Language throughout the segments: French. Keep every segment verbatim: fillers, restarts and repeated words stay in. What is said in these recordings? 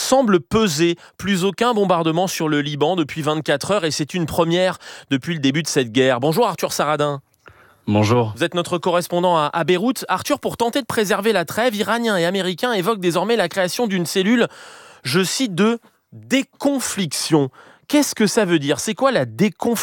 semble peser. Plus aucun bombardement sur le Liban depuis vingt-quatre heures et c'est une première depuis le début de cette guerre. Bonjour Arthur Saradin. Bonjour. Vous êtes notre correspondant à, à Beyrouth. Arthur, pour tenter de préserver la trêve, Iraniens et Américains évoquent désormais la création d'une cellule, je cite, de déconfliction. Qu'est-ce que ça veut dire ? C'est quoi la déconfliction ?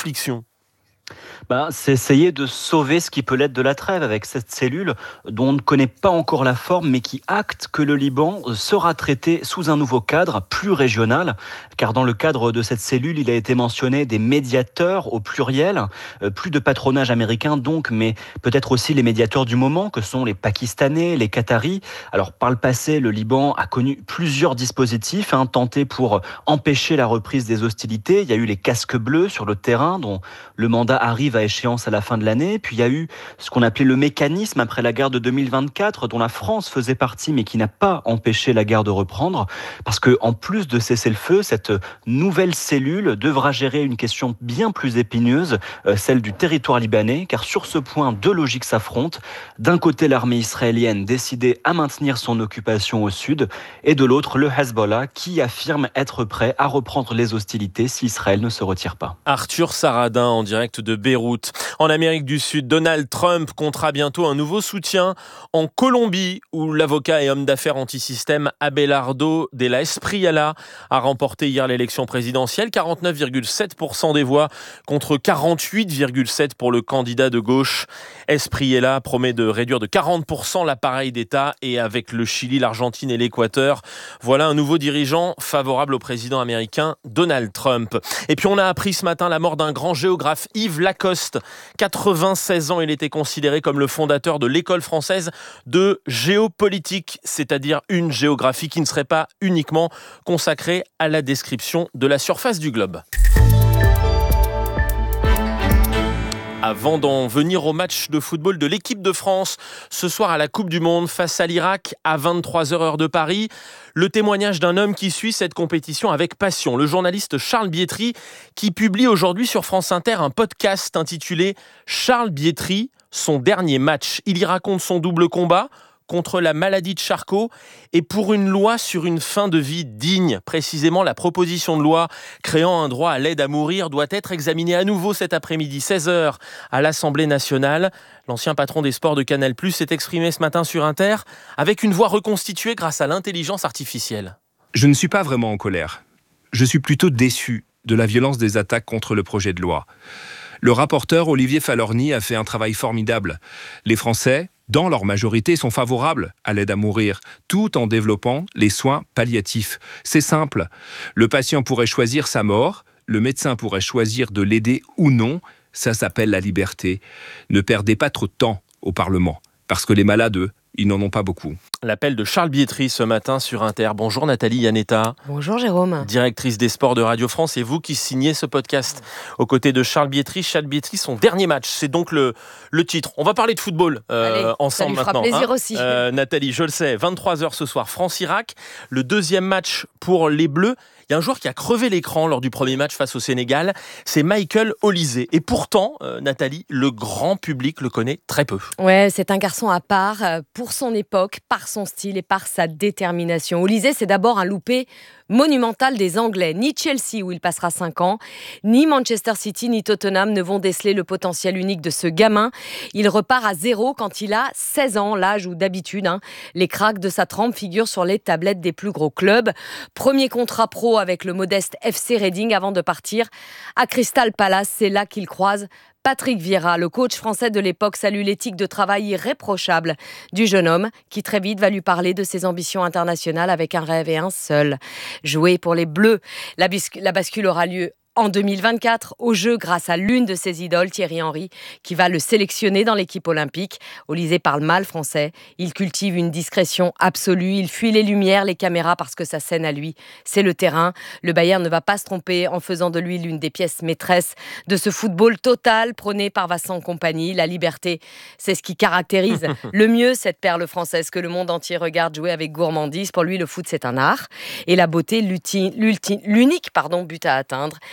Ben, c'est essayer de sauver ce qui peut l'être de la trêve avec cette cellule dont on ne connaît pas encore la forme mais qui acte que le Liban sera traité sous un nouveau cadre plus régional, car dans le cadre de cette cellule, il a été mentionné des médiateurs au pluriel, plus de patronage américain donc, mais peut-être aussi les médiateurs du moment que sont les Pakistanais, les Qataris. Alors par le passé, le Liban a connu plusieurs dispositifs hein, tentés pour empêcher la reprise des hostilités. Il y a eu les casques bleus sur le terrain dont le mandat arrive à échéance à la fin de l'année. Puis il y a eu ce qu'on appelait le mécanisme après la guerre de deux mille vingt-quatre, dont la France faisait partie, mais qui n'a pas empêché la guerre de reprendre. Parce que en plus de cesser le feu, cette nouvelle cellule devra gérer une question bien plus épineuse, euh, celle du territoire libanais, car sur ce point, deux logiques s'affrontent. D'un côté, l'armée israélienne décidée à maintenir son occupation au sud, et de l'autre, le Hezbollah, qui affirme être prêt à reprendre les hostilités si Israël ne se retire pas. Arthur Saradin en direct de Beyrouth. En Amérique du Sud, Donald Trump comptera bientôt un nouveau soutien en Colombie, où l'avocat et homme d'affaires anti-système Abelardo de la Espriella a remporté hier l'élection présidentielle, quarante-neuf virgule sept pour cent des voix contre quarante-huit virgule sept pour cent pour le candidat de gauche. Espriella promet de réduire de quarante pour cent l'appareil d'État et avec le Chili, l'Argentine et l'Équateur, voilà un nouveau dirigeant favorable au président américain Donald Trump. Et puis on a appris ce matin la mort d'un grand géographe, Yves Lacoste. quatre-vingt-seize ans, il était considéré comme le fondateur de l'école française de géopolitique, c'est-à-dire une géographie qui ne serait pas uniquement consacrée à la description de la surface du globe. Avant d'en venir au match de football de l'équipe de France, ce soir à la Coupe du Monde face à l'Irak à vingt-trois heures heure de Paris, le témoignage d'un homme qui suit cette compétition avec passion, le journaliste Charles Bietri, qui publie aujourd'hui sur France Inter un podcast intitulé « Charles Bietri, son dernier match ». Il y raconte son double combat contre la maladie de Charcot et pour une loi sur une fin de vie digne. Précisément, la proposition de loi créant un droit à l'aide à mourir doit être examinée à nouveau cet après-midi, seize heures, à l'Assemblée nationale. L'ancien patron des sports de Canal+ s'est exprimé ce matin sur Inter avec une voix reconstituée grâce à l'intelligence artificielle. Je ne suis pas vraiment en colère. Je suis plutôt déçu de la violence des attaques contre le projet de loi. Le rapporteur Olivier Falorni a fait un travail formidable. Les Français, dans leur majorité, sont favorables à l'aide à mourir, tout en développant les soins palliatifs. C'est simple. Le patient pourrait choisir sa mort, le médecin pourrait choisir de l'aider ou non. Ça s'appelle la liberté. Ne perdez pas trop de temps au Parlement, parce que les malades, eux, ils n'en ont pas beaucoup. L'appel de Charles Bietri ce matin sur Inter. Bonjour Nathalie Yanetta. Bonjour Jérôme. Directrice des sports de Radio France, et vous qui signez ce podcast aux côtés de Charles Bietri. Charles Bietri, son dernier match, c'est donc le, le titre. On va parler de football euh, Allez, ensemble ça lui maintenant. fera plaisir hein. aussi. Euh, Nathalie, je le sais, vingt-trois heures ce soir, France-Irak. Le deuxième match pour les Bleus. Il y a un joueur qui a crevé l'écran lors du premier match face au Sénégal, c'est Michael Olise. Et pourtant, euh, Nathalie, le grand public le connaît très peu. Ouais, c'est un garçon à part, euh, pour son époque, par son style et par sa détermination. Olise, c'est d'abord un loupé monumental des Anglais. Ni Chelsea, où il passera cinq ans, ni Manchester City, ni Tottenham ne vont déceler le potentiel unique de ce gamin. Il repart à zéro quand il a seize ans, l'âge où d'habitude, hein, les cracks de sa trempe figurent sur les tablettes des plus gros clubs. Premier contrat pro avec le modeste F C Reading avant de partir à Crystal Palace. C'est là qu'il croise Patrick Vieira, le coach français de l'époque, salue l'éthique de travail irréprochable du jeune homme qui très vite va lui parler de ses ambitions internationales avec un rêve et un seul, jouer pour les Bleus. La, bisc- la bascule aura lieu en deux mille vingt-quatre, au jeu grâce à l'une de ses idoles, Thierry Henry, qui va le sélectionner dans l'équipe olympique. Olise parle mal français, il cultive une discrétion absolue, il fuit les lumières, les caméras, parce que sa scène à lui, c'est le terrain. Le Bayern ne va pas se tromper en faisant de lui l'une des pièces maîtresses de ce football total prôné par Vincent Kompany. La liberté, c'est ce qui caractérise le mieux cette perle française que le monde entier regarde jouer avec gourmandise. Pour lui, le foot, c'est un art. Et la beauté, l'ulti- l'ulti- l'unique pardon, but à atteindre.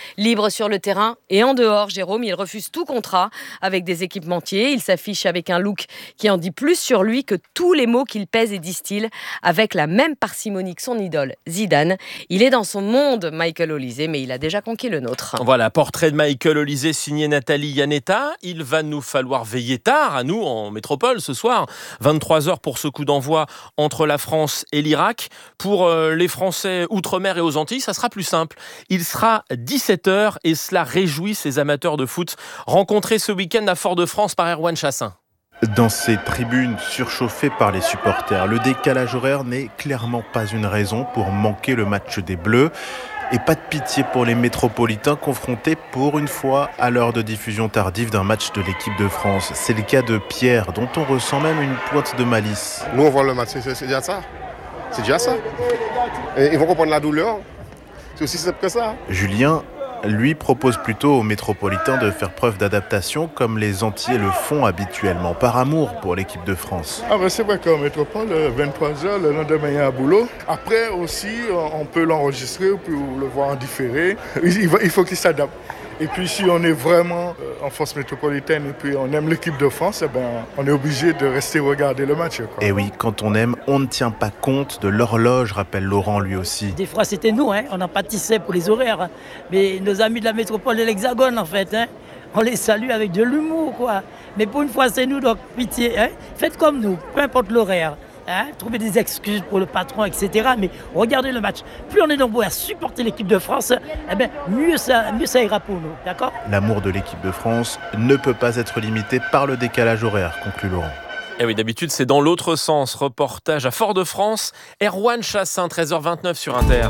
Libre sur le terrain et en dehors, Jérôme, il refuse tout contrat avec des équipementiers. Il s'affiche avec un look qui en dit plus sur lui que tous les mots qu'il pèse et distille avec la même parcimonie que son idole, Zidane. Il est dans son monde, Michael Olysée, mais il a déjà conquis le nôtre. Voilà, portrait de Michael Olysée signé Nathalie Yanetta. Il va nous falloir veiller tard, à nous, en métropole, ce soir. vingt-trois heures pour ce coup d'envoi entre la France et l'Irak. Pour euh, les Français outre-mer et aux Antilles, ça sera plus simple. Il sera dix-sept heures et cela réjouit ces amateurs de foot rencontrés ce week-end à Fort-de-France par Erwan Chassin. Dans ces tribunes surchauffées par les supporters, le décalage horaire n'est clairement pas une raison pour manquer le match des Bleus. Et pas de pitié pour les métropolitains confrontés pour une fois à l'heure de diffusion tardive d'un match de l'équipe de France. C'est le cas de Pierre, dont on ressent même une pointe de malice. Nous on voit le match, c'est, c'est déjà ça. C'est déjà ça. Et ils vont comprendre la douleur. C'est aussi simple que ça. Julien, lui, propose plutôt aux métropolitains de faire preuve d'adaptation comme les Antillais le font habituellement, par amour pour l'équipe de France. Ah ben c'est vrai qu'en métropole, vingt-trois heures, le lendemain il y a un boulot. Après aussi, on peut l'enregistrer ou le voir en différé. Il faut qu'il s'adapte. Et puis si on est vraiment en France métropolitaine et puis on aime l'équipe de France, eh ben, on est obligé de rester regarder le match, quoi. Et oui, quand on aime, on ne tient pas compte de l'horloge, rappelle Laurent lui aussi. Des fois c'était nous, hein, on en pâtissait pour les horaires. Hein. Mais nos amis de la métropole de l'Hexagone, en fait, hein, on les salue avec de l'humour, quoi. Mais pour une fois c'est nous, donc pitié, hein, faites comme nous, peu importe l'horaire. Hein, trouver des excuses pour le patron, et cetera. Mais regardez le match. Plus on est nombreux à supporter l'équipe de France, eh ben, mieux, ça, mieux ça ira pour nous. D'accord ? L'amour de l'équipe de France ne peut pas être limité par le décalage horaire, conclut Laurent. Et oui, d'habitude, c'est dans l'autre sens. Reportage à Fort-de-France. Erwan Chassin, treize heures vingt-neuf sur Inter.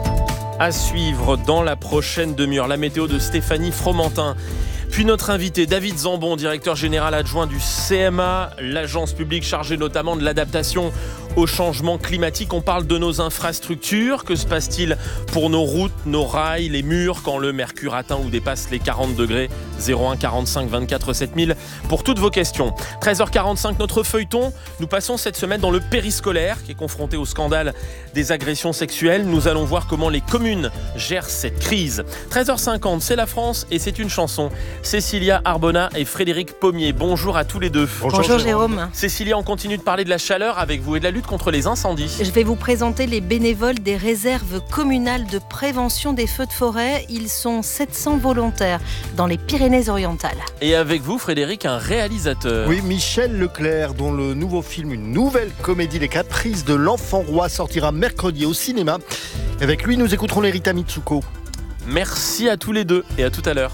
À suivre dans la prochaine demi-heure, la météo de Stéphanie Fromentin. Puis notre invité David Zambon, directeur général adjoint du C M A, l'agence publique chargée notamment de l'adaptation au changement climatique. On parle de nos infrastructures. Que se passe-t-il pour nos routes, nos rails, les murs quand le mercure atteint ou dépasse les quarante degrés ? zéro un quarante-cinq vingt-quatre sept mille pour toutes vos questions. treize heures quarante-cinq, notre feuilleton. Nous passons cette semaine dans le périscolaire qui est confronté au scandale des agressions sexuelles. Nous allons voir comment les communes gèrent cette crise. treize heures cinquante, c'est la France et c'est une chanson. Cécilia Arbona et Frédéric Pommier. Bonjour à tous les deux. Bonjour, Bonjour Jérôme. Jérôme. Cécilia, on continue de parler de la chaleur avec vous et de la lutte contre les incendies. Je vais vous présenter les bénévoles des réserves communales de prévention des feux de forêt. Ils sont sept cents volontaires dans les Pyrénées-Orientales. Et avec vous, Frédéric, un réalisateur. Oui, Michel Leclerc, dont le nouveau film, une nouvelle comédie, Les Caprices de l'Enfant Roi, sortira mercredi au cinéma. Avec lui, nous écouterons les Rita Mitsuko. Merci à tous les deux et à tout à l'heure.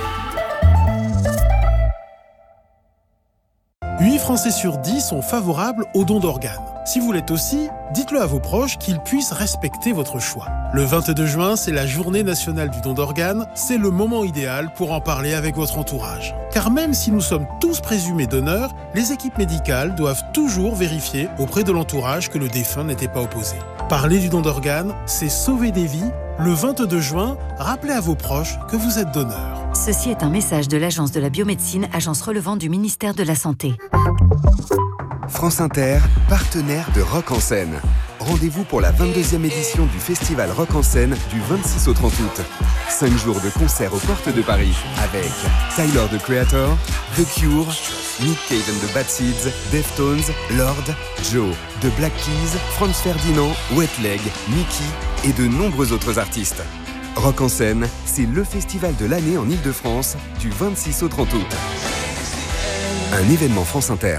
huit Français sur dix sont favorables au don d'organes. Si vous l'êtes aussi, dites-le à vos proches qu'ils puissent respecter votre choix. Le vingt-deux juin, c'est la journée nationale du don d'organes. C'est le moment idéal pour en parler avec votre entourage. Car même si nous sommes tous présumés donneurs, les équipes médicales doivent toujours vérifier auprès de l'entourage que le défunt n'était pas opposé. Parler du don d'organes, c'est sauver des vies. Le vingt-deux juin, rappelez à vos proches que vous êtes donneur. Ceci est un message de l'Agence de la biomédecine, agence relevant du ministère de la Santé. France Inter, partenaire de Rock en scène. Rendez-vous pour la vingt-deuxième édition du festival Rock en scène du vingt-six au trente août. Cinq jours de concerts aux portes de Paris avec Tyler, the Creator, The Cure, Nick Cave and the Bad Seeds, Deftones, Lord, Joe, The Black Keys, Franz Ferdinand, Wet Leg, Mickey et de nombreux autres artistes. Rock en scène, c'est le festival de l'année en Ile-de-France du vingt-six au trente août. Un événement France Inter.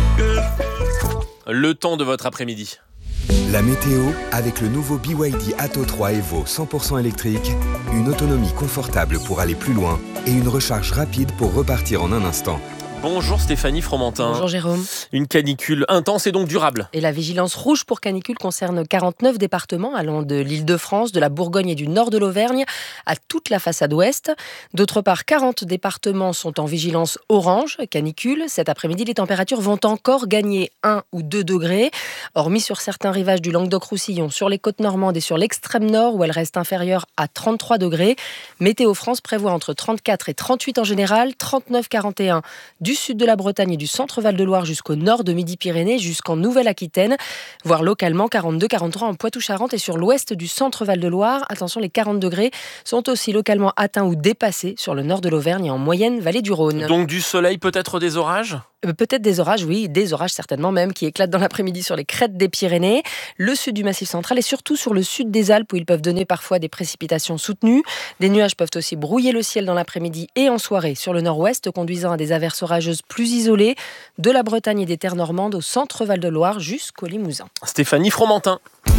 Le temps de votre après-midi. La météo, avec le nouveau B Y D Atto trois Evo cent pour cent électrique, une autonomie confortable pour aller plus loin et une recharge rapide pour repartir en un instant. Bonjour Stéphanie Fromentin. Bonjour Jérôme. Une canicule intense et donc durable. Et la vigilance rouge pour canicule concerne quarante-neuf départements allant de l'Île-de-France, de la Bourgogne et du nord de l'Auvergne à toute la façade ouest. D'autre part, quarante départements sont en vigilance orange, canicule. Cet après-midi, les températures vont encore gagner un ou deux degrés, hormis sur certains rivages du Languedoc-Roussillon, sur les côtes normandes et sur l'extrême nord où elles restent inférieures à trente-trois degrés. Météo France prévoit entre trente-quatre et trente-huit en général, trente-neuf à quarante et un du du sud de la Bretagne et du centre Val-de-Loire jusqu'au nord de Midi-Pyrénées, jusqu'en Nouvelle-Aquitaine, voire localement quarante-deux quarante-trois en Poitou-Charentes et sur l'ouest du centre Val-de-Loire. Attention, les quarante degrés sont aussi localement atteints ou dépassés sur le nord de l'Auvergne et en moyenne vallée du Rhône. Donc du soleil, peut-être des orages ? Euh, Peut-être des orages, oui, des orages certainement même, qui éclatent dans l'après-midi sur les crêtes des Pyrénées, le sud du Massif central et surtout sur le sud des Alpes où ils peuvent donner parfois des précipitations soutenues. Des nuages peuvent aussi brouiller le ciel dans l'après-midi et en soirée sur le nord-ouest, conduisant à des averses orageuses plus isolées, de la Bretagne et des terres normandes au centre Val-de-Loire jusqu'au Limousin. Stéphanie Fromentin.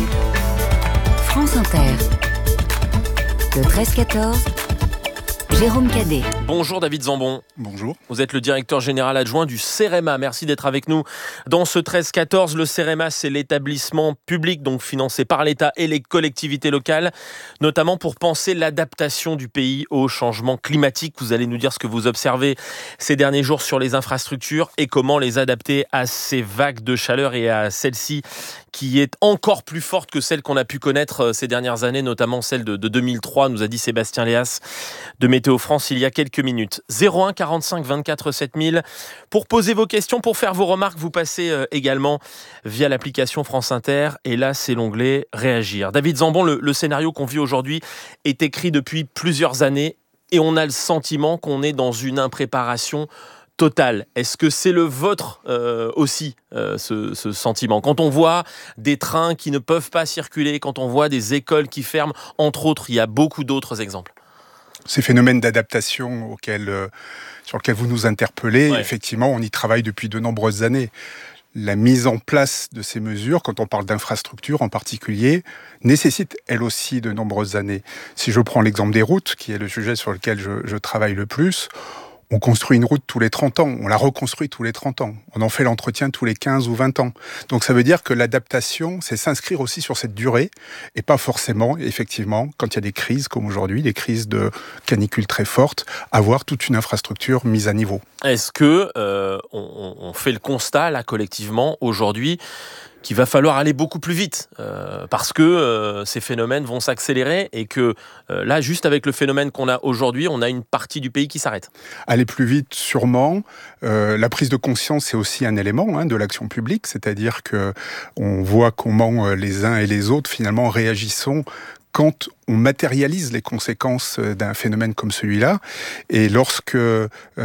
France Inter. Le treize quatorze. Jérôme Cadet. Bonjour David Zambon. Bonjour. Vous êtes le directeur général adjoint du CEREMA. Merci d'être avec nous. Dans ce treize quatorze, le CEREMA, c'est l'établissement public donc financé par l'État et les collectivités locales, notamment pour penser l'adaptation du pays au changement climatique. Vous allez nous dire ce que vous observez ces derniers jours sur les infrastructures et comment les adapter à ces vagues de chaleur et à celle-ci qui est encore plus forte que celle qu'on a pu connaître ces dernières années, notamment celle de, de deux mille trois, nous a dit Sébastien Léas de Météo France il y a quelques minutes. zéro un quarante-cinq vingt-quatre sept mille pour poser vos questions, pour faire vos remarques, vous passez également via l'application France Inter et là c'est l'onglet Réagir. David Zambon, le, le scénario qu'on vit aujourd'hui est écrit depuis plusieurs années et on a le sentiment qu'on est dans une impréparation totale. Est-ce que c'est le vôtre euh, aussi, euh, ce, ce sentiment ? Quand on voit des trains qui ne peuvent pas circuler, quand on voit des écoles qui ferment, entre autres, il y a beaucoup d'autres exemples. Ces phénomènes d'adaptation auxquels, euh, sur lesquels vous nous interpellez, ouais. Effectivement, on y travaille depuis de nombreuses années. La mise en place de ces mesures, quand on parle d'infrastructures en particulier, nécessite elle aussi de nombreuses années. Si je prends l'exemple des routes, qui est le sujet sur lequel je, je travaille le plus, on construit une route tous les trente ans, on la reconstruit tous les trente ans, on en fait l'entretien tous les quinze ou vingt ans. Donc ça veut dire que l'adaptation, c'est s'inscrire aussi sur cette durée, et pas forcément, effectivement, quand il y a des crises comme aujourd'hui, des crises de canicule très fortes, avoir toute une infrastructure mise à niveau. Est-ce que euh, on, on fait le constat, là, collectivement, aujourd'hui, qu'il va falloir aller beaucoup plus vite euh, parce que euh, ces phénomènes vont s'accélérer et que euh, là, juste avec le phénomène qu'on a aujourd'hui, on a une partie du pays qui s'arrête. Aller plus vite, sûrement. Euh, la prise de conscience, c'est aussi un élément hein, de l'action publique, c'est-à-dire que on voit comment les uns et les autres, finalement, réagissons quand on matérialise les conséquences d'un phénomène comme celui-là. Et lorsque euh,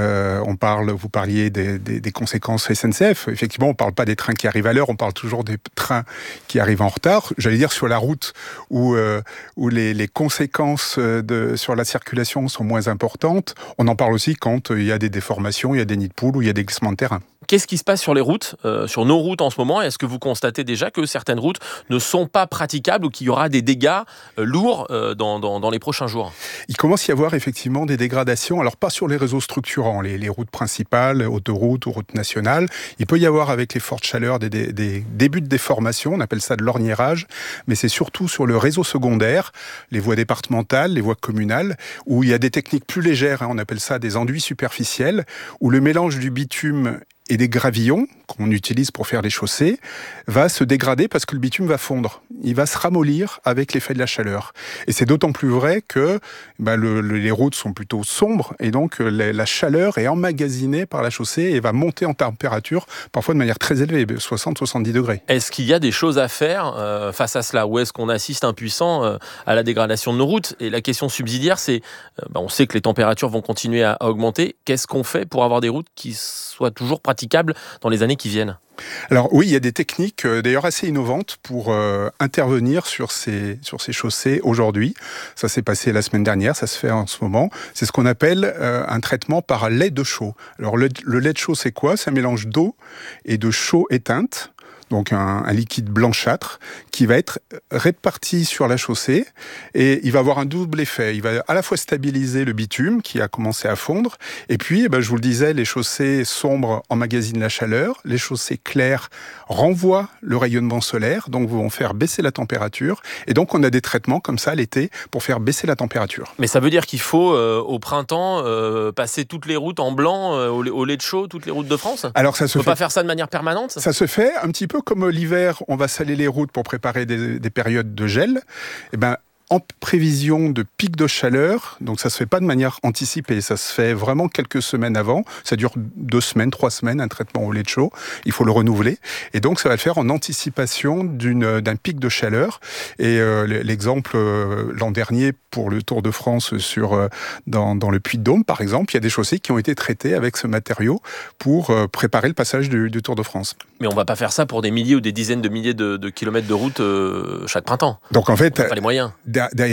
on parle, vous parliez des, des, des conséquences S N C F, effectivement, on ne parle pas des trains qui arrivent à l'heure, on parle toujours des trains qui arrivent en retard. J'allais dire sur la route où, euh, où les, les conséquences de, sur la circulation sont moins importantes. On en parle aussi quand il y a des déformations, il y a des nids de poules ou il y a des glissements de terrain. Qu'est-ce qui se passe sur les routes, euh, sur nos routes en ce moment ? Est-ce que vous constatez déjà que certaines routes ne sont pas praticables ou qu'il y aura des dégâts euh, lourds euh, dans, dans, dans les prochains jours ? Il commence à y avoir effectivement des dégradations, alors pas sur les réseaux structurants, les, les routes principales, autoroutes ou routes nationales. Il peut y avoir avec les fortes chaleurs des, des, des débuts de déformation, on appelle ça de l'orniérage, mais c'est surtout sur le réseau secondaire, les voies départementales, les voies communales, où il y a des techniques plus légères, hein, on appelle ça des enduits superficiels, où le mélange du bitume et des gravillons qu'on utilise pour faire les chaussées va se dégrader parce que le bitume va fondre. Il va se ramollir avec l'effet de la chaleur. Et c'est d'autant plus vrai que bah, le, le, les routes sont plutôt sombres et donc la, la chaleur est emmagasinée par la chaussée et va monter en température parfois de manière très élevée, soixante à soixante-dix degrés. Est-ce qu'il y a des choses à faire euh, face à cela ou est-ce qu'on assiste impuissant euh, à la dégradation de nos routes ? Et la question subsidiaire, c'est, euh, bah, on sait que les températures vont continuer à, à augmenter. Qu'est-ce qu'on fait pour avoir des routes qui soient toujours praticables dans les années qui viennent ? Alors oui, il y a des techniques euh, d'ailleurs assez innovantes pour euh, intervenir sur ces, sur ces chaussées aujourd'hui. Ça s'est passé la semaine dernière, ça se fait en ce moment. C'est ce qu'on appelle euh, un traitement par lait de chaux. Alors le, le lait de chaux, c'est quoi ? C'est un mélange d'eau et de chaux éteinte. Donc un, un liquide blanchâtre qui va être réparti sur la chaussée et il va avoir un double effet. Il va à la fois stabiliser le bitume qui a commencé à fondre et puis, eh ben, je vous le disais, les chaussées sombres emmagasinent la chaleur, les chaussées claires renvoient le rayonnement solaire, donc vont faire baisser la température et donc on a des traitements comme ça l'été pour faire baisser la température. Mais ça veut dire qu'il faut euh, au printemps euh, passer toutes les routes en blanc euh, au, au lait de chaux, toutes les routes de France ? Alors ça se on peut fait... pas faire ça de manière permanente ? Ça se fait un petit peu comme l'hiver, on va saler les routes pour préparer des, des périodes de gel. Eh ben, en prévision de pic de chaleur. Donc ça se fait pas de manière anticipée, ça se fait vraiment quelques semaines avant. Ça dure deux semaines, trois semaines, un traitement au lait de chaux. Il faut le renouveler. Et donc ça va le faire en anticipation d'une, d'un pic de chaleur. Et euh, l'exemple euh, l'an dernier pour le Tour de France sur, euh, dans, dans le Puy-de-Dôme, par exemple, il y a des chaussées qui ont été traitées avec ce matériau pour euh, préparer le passage du, du Tour de France. Mais on va pas faire ça pour des milliers ou des dizaines de milliers de, de kilomètres de route euh, chaque printemps. Donc en fait, on n'a pas les moyens. Derrière